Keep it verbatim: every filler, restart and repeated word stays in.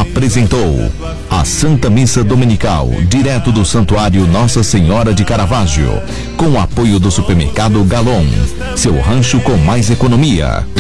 apresentou a Santa Missa Dominical, direto do Santuário Nossa Senhora de Caravaggio, com o apoio do Supermercado Galon, seu rancho com mais economia.